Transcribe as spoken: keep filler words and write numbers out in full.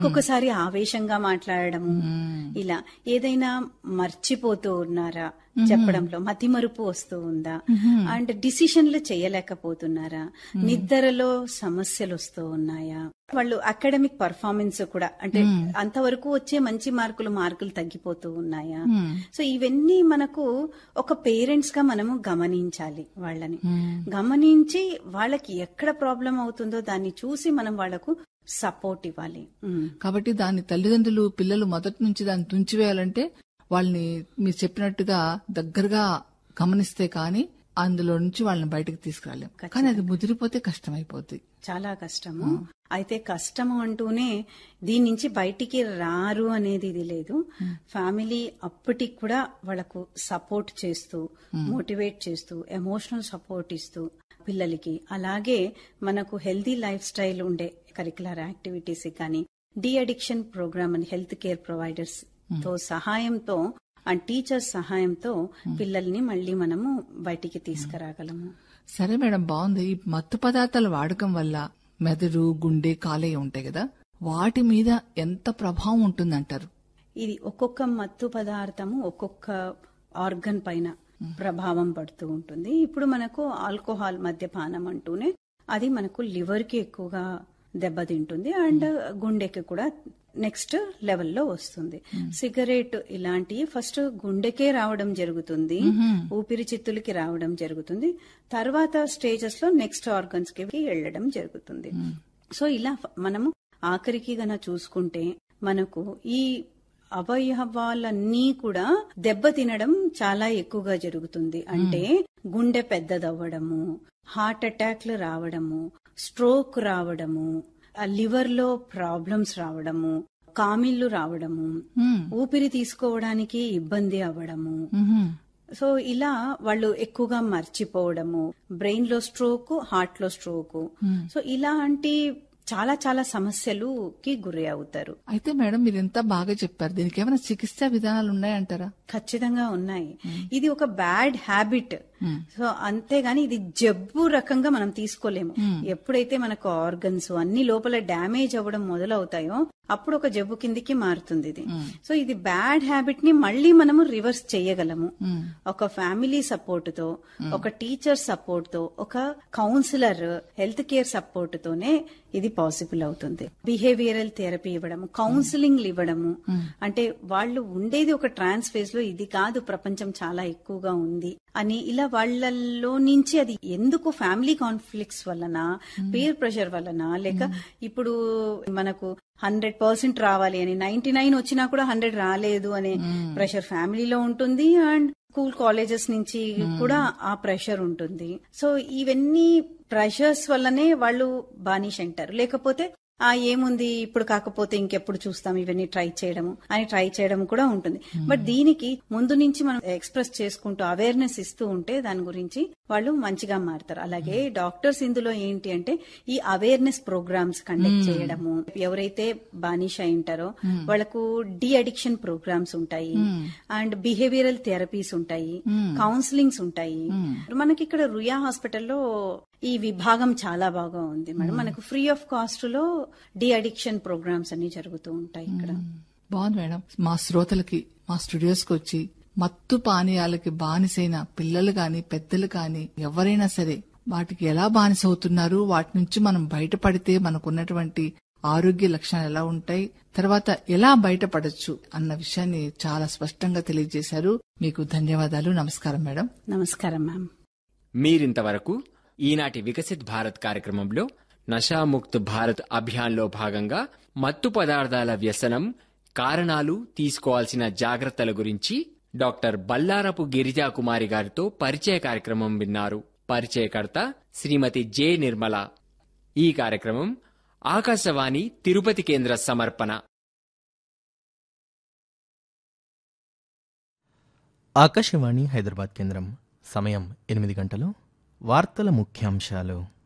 ఒక్కొక్కసారి ఆవేశంగా మాట్లాడడము, ఇలా ఏదైనా మర్చిపోతూ ఉన్నారా చెప్పడంలో, మతిమరుపు వస్తూ ఉందా, అండ్ డిసిషన్లు చేయలేకపోతున్నారా, నిద్రలో సమస్యలు వస్తూ ఉన్నాయా, వాళ్ళు అకాడమిక్ పర్ఫార్మెన్స్ కూడా అంటే అంతవరకు వచ్చే మంచి మార్కులు మార్కులు తగ్గిపోతూ ఉన్నాయా. సో ఇవన్నీ మనకు ఒక పేరెంట్స్ గా మనము గమనించాలి. వాళ్ళని గమనించి వాళ్ళకి ఎక్కడ ప్రాబ్లం అవుతుందో దాన్ని చూసి మనం వాళ్లకు సపోర్ట్ ఇవ్వాలి. కాబట్టి దాని తల్లిదండ్రులు పిల్లలు మొదటి నుంచి దాన్ని తుంచివేయాలంటే వాళ్ళని మీరు చెప్పినట్టుగా దగ్గరగా గమనిస్తే కానీ అందులో నుంచి వాళ్ళని బయటకు తీసుకురాలేం. కానీ అది ముదిరిపోతే కష్టం అయిపోద్ది, చాలా కష్టము. అయితే కష్టము అంటూనే దీని నుంచి బయటికి రారు అనేది ఇది లేదు. ఫ్యామిలీ అప్పటికి కూడా వాళ్ళకు సపోర్ట్ చేస్తూ, మోటివేట్ చేస్తూ, ఎమోషనల్ సపోర్ట్ ఇస్తూ పిల్లలకి, అలాగే మనకు హెల్దీ లైఫ్ స్టైల్ ఉండే కరికులర్ యాక్టివిటీస్ కానీ, డి అడిక్షన్ ప్రోగ్రామ్ అని హెల్త్ కేర్ ప్రొవైడర్స్ తో సహాయంతో అండ్ టీచర్స్ సహాయంతో పిల్లల్ని మళ్లీ మనము బయటికి తీసుకురాగలము. సరే మేడం, బాగుంది. ఈ మత్తు పదార్థాల వాడకం వల్ల మెదడు, గుండె, కాలేయ ఉంటాయి కదా, వాటి మీద ఎంత ప్రభావం ఉంటుందంటారు? ఇది ఒక్కొక్క మత్తు పదార్థము ఒక్కొక్క ఆర్గన్ పైన ప్రభావం పడుతూ ఉంటుంది. ఇప్పుడు మనకు ఆల్కహాల్ మద్యపానం అంటూనే అది మనకు లివర్ కి ఎక్కువగా దెబ్బతింటుంది అండ్ గుండెకి కూడా నెక్స్ట్ లెవెల్లో వస్తుంది. సిగరెట్ ఇలాంటివి ఫస్ట్ గుండెకే రావడం జరుగుతుంది, ఊపిరితిత్తులకి రావడం జరుగుతుంది, తర్వాత స్టేజెస్ లో నెక్స్ట్ ఆర్గన్స్ కి వెళ్లడం జరుగుతుంది. సో ఇలా మనము ఆఖరికి గన చూసుకుంటే మనకు ఈ అవయవాలన్నీ కూడా దెబ్బ తినడం చాలా ఎక్కువగా జరుగుతుంది. అంటే గుండె పెద్దదవ్వడము, హార్ట్ అటాక్లు రావడము, స్ట్రోక్ రావడము, లివర్ లో ప్రాబ్లమ్స్ రావడము, కామిళ్లు రావడము, ఊపిరి తీసుకోవడానికి ఇబ్బంది అవ్వడము. సో ఇలా వాళ్ళు ఎక్కువగా మర్చిపోవడము, బ్రెయిన్ లో స్ట్రోక్, హార్ట్ లో స్ట్రోక్. సో ఇలాంటి చాలా చాలా సమస్యలుకి గురి అవుతారు. అయితే మేడం మీరు ఎంత బాగా చెప్పారు, దీనికి ఏమైనా చికిత్సా విధానాలు ఉన్నాయంటారా? ఖచ్చితంగా ఉన్నాయి. ఇది ఒక బ్యాడ్ హ్యాబిట్. సో అంతేగాని ఇది జబ్బు రకంగా మనం తీసుకోలేము. ఎప్పుడైతే మనకు ఆర్గన్స్ అన్ని లోపల డ్యామేజ్ అవ్వడం మొదలవుతాయో అప్పుడు ఒక జబ్బు కిందికి మారుతుంది ఇది. సో ఇది బ్యాడ్ హ్యాబిట్ ని మళ్ళీ మనము రివర్స్ చేయగలము ఒక ఫ్యామిలీ సపోర్ట్ తో, ఒక టీచర్ సపోర్ట్ తో, ఒక కౌన్సిలర్ హెల్త్ కేర్ సపోర్ట్ తోనే ఇది పాసిబుల్ అవుతుంది. బిహేవియరల్ థెరపీ ఇవ్వడము, కౌన్సిలింగ్ ఇవ్వడము, అంటే వాళ్ళు ఉండేది ఒక ట్రాన్స్ ఫేజ్ లో, ఇది కాదు ప్రపంచం చాలా ఎక్కువగా ఉంది అని, ఇలా వాళ్లలో నుంచి అది ఎందుకు ఫ్యామిలీ కాన్ఫ్లిక్ట్స్ వలన, పీర్ ప్రెషర్ వలన, లేక ఇప్పుడు మనకు హండ్రెడ్ పర్సెంట్ రావాలి అని నైన్టీ నైన్ వచ్చినా కూడా హండ్రెడ్ రాలేదు అనే ప్రెషర్ ఫ్యామిలీలో ఉంటుంది అండ్ స్కూల్ కాలేజెస్ నుంచి కూడా ఆ ప్రెషర్ ఉంటుంది. సో ఇవన్నీ ప్రెషర్స్ వల్లనే వాళ్ళు బానిష అంటారు. లేకపోతే ఆ ఏముంది ఇప్పుడు కాకపోతే ఇంకెప్పుడు చూస్తాం ఇవన్నీ ట్రై చేయడము అని ట్రై చేయడం కూడా ఉంటుంది. బట్ దీనికి ముందు నుంచి మనం ఎక్స్ప్రెస్ చేసుకుంటూ అవేర్నెస్ ఇస్తూ ఉంటే దాని గురించి వాళ్ళు మంచిగా మారుతారు. అలాగే డాక్టర్స్ ఇందులో ఏంటి అంటే ఈ అవేర్నెస్ ప్రోగ్రామ్స్ కండక్ట్ చేయడము, ఎవరైతే బానిష అయింటారో వాళ్లకు డి అడిక్షన్ ప్రోగ్రామ్స్ ఉంటాయి అండ్ బిహేవియరల్ థెరపీస్ ఉంటాయి, కౌన్సిలింగ్స్ ఉంటాయి. మనకి ఇక్కడ రుయా హాస్పిటల్లో ఈ విభాగం చాలా బాగా ఉంది మేడం. మనకు ఫ్రీ ఆఫ్ కాస్ట్ లో డి అడిక్షన్ ప్రోగ్రామ్స్ అన్ని జరుగుతూ ఉంటాయి ఇక్కడ. బాగుంది మేడం. మా శ్రోతలకి మా స్టూడియోస్ కి వచ్చి మత్తు పానీయాలకి బానిసైన పిల్లలు గాని పెద్దలు గాని ఎవరైనా సరే వాటికి ఎలా బానిస అవుతున్నారు, వాటి నుంచి మనం బయటపడితే మనకున్నటువంటి ఆరోగ్య లక్షణాలు ఎలా ఉంటాయి, తర్వాత ఎలా బయటపడొచ్చు అన్న విషయాన్ని చాలా స్పష్టంగా తెలియజేశారు. మీకు ధన్యవాదాలు. నమస్కారం మేడం. నమస్కారం మ్యామ్. మీరింతవరకు ఈనాటి వికసిత్ భారత్ కార్యక్రమంలో నషాముక్త్ భారత్ అభియాన్లో భాగంగా మత్తు పదార్థాల వ్యసనం, కారణాలు, తీసుకోవాల్సిన జాగ్రత్తల గురించి డాక్టర్ బల్లారపు గిరిజాకుమారి గారితో పరిచయ కార్యక్రమం విన్నారు. పరిచయకర్త శ్రీమతి జె నిర్మల. ఈ కార్యక్రమం ఆకాశవాణి తిరుపతి కేంద్ర సమర్పణ. ఆకాశవాణి హైదరాబాద్ కేంద్రం. సమయం ఎనిమిది గంటలు. వార్తల ముఖ్యాంశాలు.